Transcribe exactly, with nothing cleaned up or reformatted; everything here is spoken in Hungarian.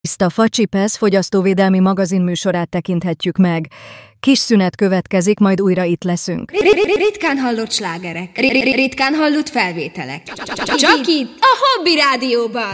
A Facsipesz fogyasztóvédelmi magazin műsorát tekinthetjük meg. Kis szünet következik, majd újra itt leszünk. Ritkán hallott slágerek, ritkán hallott felvételek. Csak itt, a Hobby Rádióban.